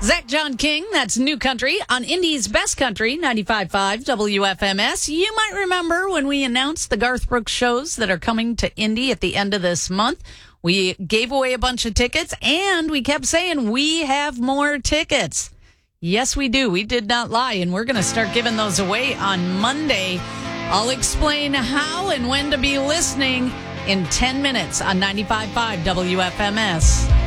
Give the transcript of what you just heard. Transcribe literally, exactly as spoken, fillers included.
Zach John King, that's New Country on Indy's Best Country, ninety-five point five W F M S. You might remember when we announced the Garth Brooks shows that are coming to Indy at the end of this month. We gave away a bunch of tickets, and we kept saying we have more tickets. Yes, we do. We did not lie, and we're going to start giving those away on Monday. I'll explain how and when to be listening in ten minutes on ninety-five point five W F M S.